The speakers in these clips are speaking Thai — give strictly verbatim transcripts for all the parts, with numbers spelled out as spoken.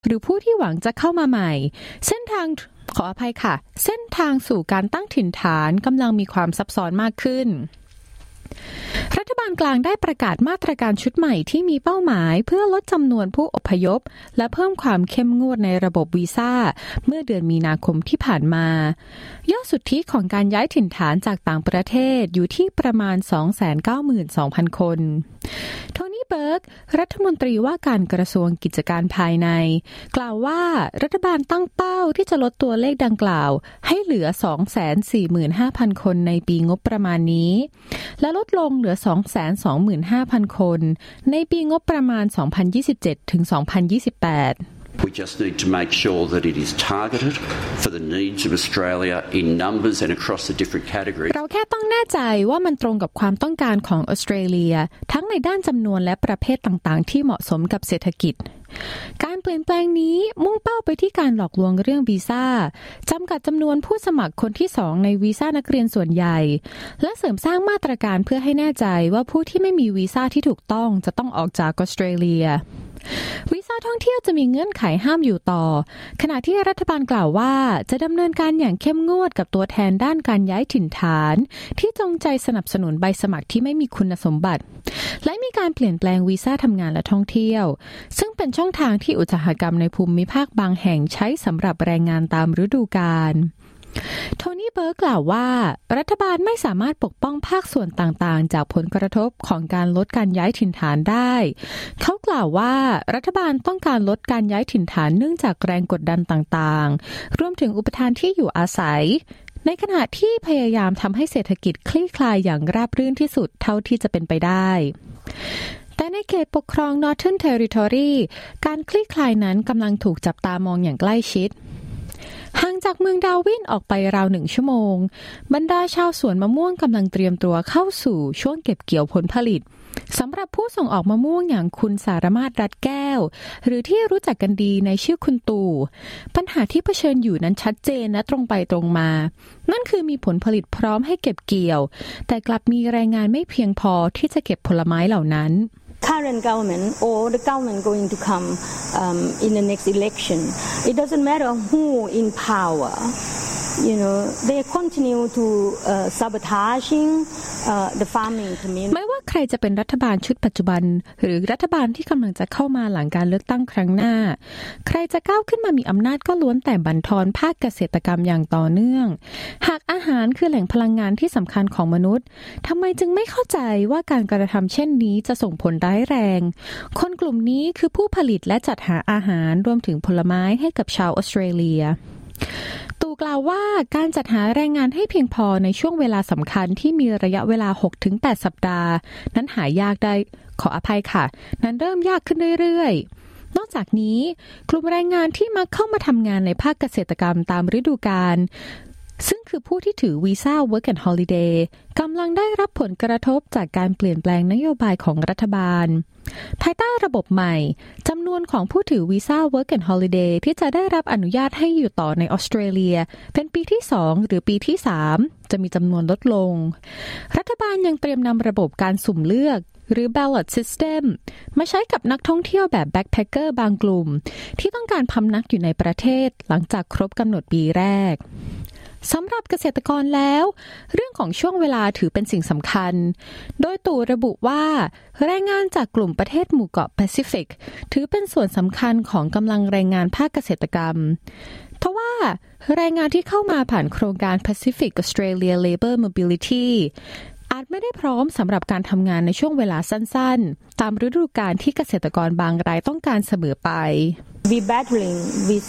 หรือผู้ที่หวังจะเข้ามาใหม่เส้นทางขออภัยค่ะเส้นทางสู่การตั้งถิ่นฐานกำลังมีความซับซ้อนมากขึ้นรัฐบาลกลางได้ประกาศมาตรการชุดใหม่ที่มีเป้าหมายเพื่อลดจำนวนผู้อพยพและเพิ่มความเข้มงวดในระบบวีซ่าเมื่อเดือนมีนาคมที่ผ่านมายอดสุทธิของการย้ายถิ่นฐานจากต่างประเทศอยู่ที่ประมาณ สองแสนเก้าหมื่นสองพัน คนโทนี่เบิร์กรัฐมนตรีว่าการกระทรวงกิจการภายในกล่าวว่ารัฐบาลตั้งเป้าที่จะลดตัวเลขดังกล่าวให้เหลือ สองแสนสี่หมื่นห้าพัน คนในปีงบประมาณนี้และลดลงเหลือ สองแสนสองหมื่นห้าพัน คนในปีงบประมาณ สองพันยี่สิบเจ็ดถึงสองพันยี่สิบแปด We just need to make sure that it is targeted for the needs of Australia in numbers and across the different categories. เราแค่ต้องแน่ใจว่ามันตรงกับความต้องการของออสเตรเลียทั้งในด้านจำนวนและประเภทต่างๆที่เหมาะสมกับเศรษฐกิจการเปลี่ยนแปลงนี้มุ่งเป้าไปที่การหลอกลวงเรื่องวีซ่าจำกัดจำนวนผู้สมัครคนที่สองในวีซ่านักเรียนส่วนใหญ่และเสริมสร้างมาตรการเพื่อให้แน่ใจว่าผู้ที่ไม่มีวีซ่าที่ถูกต้องจะต้องออกจากออสเตรเลียวีซ่าท่องเที่ยวจะมีเงื่อนไขห้ามอยู่ต่อขณะที่รัฐบาลกล่าวว่าจะดำเนินการอย่างเข้มงวดกับตัวแทนด้านการย้ายถิ่นฐานที่จงใจสนับสนุนใบสมัครที่ไม่มีคุณสมบัติและมีการเปลี่ยนแปลงวีซ่าทำงานและท่องเที่ยวซึ่งเป็นช่องทางที่อุตสาหกรรมในภูมิภาคบางแห่งใช้สำหรับแรงงานตามฤดูกาลโทนี่เบิร์กกล่าวว่ารัฐบาลไม่สามารถปกป้องภาคส่วนต่างๆจากผลกระทบของการลดการย้ายถิ่นฐานได้เขากล่าวว่ารัฐบาลต้องการลดการย้ายถิ่นฐานเนื่องจากแรงกดดันต่างๆรวมถึงอุปทานที่อยู่อาศัยในขณะที่พยายามทำให้เศรษฐกิจคลี่คลายอย่างราบรื่นที่สุดเท่าที่จะเป็นไปได้แต่ในเขตปกครอง Northern Territory การคลี่คลายนั้นกำลังถูกจับตามองอย่างใกล้ชิดห่างจากเมืองดาวินออกไปราวหนึ่งชั่วโมงบรรดาชาวสวนมะม่วงกำลังเตรียมตัวเข้าสู่ช่วงเก็บเกี่ยวผลผลิตสำหรับผู้ส่งออกมะม่วงอย่างคุณสารมาศรัตน์แก้วหรือที่รู้จักกันดีในชื่อคุณตู่ปัญหาที่เผชิญอยู่นั้นชัดเจนและตรงไปตรงมานั่นคือมีผลผลิตพร้อมให้เก็บเกี่ยวแต่กลับมีแรงงานไม่เพียงพอที่จะเก็บผลไม้เหล่านั้น current government or the government going to come um, in the next election, it doesn't matter who in power. You know, they continue to uh, sabotaging uh, the farming community. ไม่ว่าใครจะเป็นรัฐบาลชุดปัจจุบันหรือรัฐบาลที่กำลังจะเข้ามาหลังการเลือกตั้งครั้งหน้าใครจะก้าวขึ้นมามีอำนาจก็ล้วนแต่บั่นทอนภาคเกษตรกรรมอย่างต่อเนื่องหากอาหารคือแหล่งพลังงานที่สำคัญของมนุษย์ทำไมจึงไม่เข้าใจว่าการกระทำเช่นนี้จะส่งผลร้ายแรงคนกลุ่มนี้คือผู้ผลิตและจัดหาอาหารรวมถึงผลไม้ให้กับชาวออสเตรเลียตู่กล่าวว่าการจัดหาแรงงานให้เพียงพอในช่วงเวลาสำคัญที่มีระยะเวลา หกถึงแปด สัปดาห์นั้นหายากได้ขออภัยค่ะนั้นเริ่มยากขึ้นเรื่อยๆนอกจากนี้กลุ่มแรงงานที่มักเข้ามาทำงานในภาคเกษตรกรรมตามฤดูกาลซึ่งคือผู้ที่ถือวีซ่า Work and Holiday กำลังได้รับผลกระทบจากการเปลี่ยนแปลงนโยบายของรัฐบาลภายใต้ระบบใหม่จำนวนของผู้ถือวีซ่า Work and Holiday ที่จะได้รับอนุญาตให้อยู่ต่อในออสเตรเลียเป็นปีที่สองหรือปีที่สามจะมีจำนวนลดลงรัฐบาลยังเตรียมนำระบบการสุ่มเลือกหรือ ballot system มาใช้กับนักท่องเที่ยวแบบ backpacker บางกลุ่มที่ต้องการพำนักอยู่ในประเทศหลังจากครบกำหนดปีแรกสำหรับเกษตรกรแล้วเรื่องของช่วงเวลาถือเป็นสิ่งสำคัญโดยตู่ระบุว่าแรงงานจากกลุ่มประเทศหมู่เกาะแปซิฟิกถือเป็นส่วนสำคัญของกำลังแรงงานภาคเกษตรกรรมทว่าแรงงานที่เข้ามาผ่านโครงการ Pacific Australia Labour Mobility อาจไม่ได้พร้อมสำหรับการทำงานในช่วงเวลาสั้นๆตามฤดูกาลที่เกษตรกรบางรายต้องการเสมอไป We battling with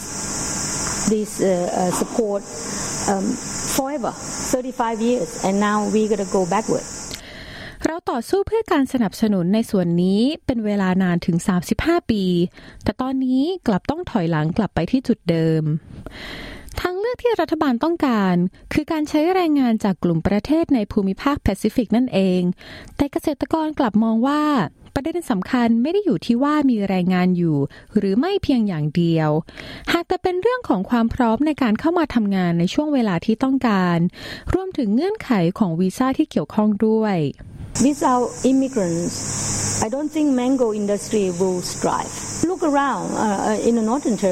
this uh, uh, support um, forever thirty-five years and now we gotta go backward เราต่อสู้เพื่อการสนับสนุนในส่วนนี้เป็นเวลานานถึงสามสิบห้าปีแต่ตอนนี้กลับต้องถอยหลังกลับไปที่จุดเดิมทางเลือกที่รัฐบาลต้องการคือการใช้แรงงานจากกลุ่มประเทศในภูมิภาคแปซิฟิกนั่นเองแต่เกษตรกรกลับมองว่าประเด็นสำคัญไม่ได้อยู่ที่ว่ามีแรงงานอยู่หรือไม่เพียงอย่างเดียวหากแต่เป็นเรื่องของความพร้อมในการเข้ามาทำงานในช่วงเวลาที่ต้องการรวมถึงเงื่อนไขของวีซ่าที่เกี่ยวข้องด้วย Without immigrants, I don't think mango industry will strive. Look around uh, in the Northern Territory.